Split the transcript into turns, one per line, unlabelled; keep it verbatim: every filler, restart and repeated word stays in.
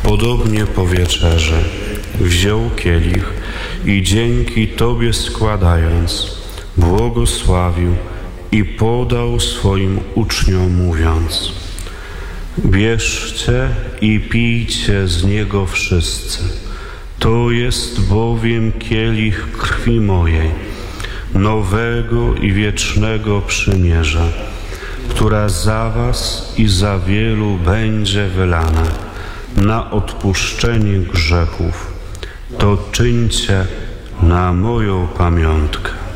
Podobnie po wieczerzy wziął kielich i dzięki Tobie składając, błogosławił i podał swoim uczniom, mówiąc: bierzcie i pijcie z niego wszyscy. To jest bowiem kielich krwi mojej, nowego i wiecznego przymierza, która za was i za wielu będzie wylana na odpuszczenie grzechów. To czyńcie na moją pamiątkę.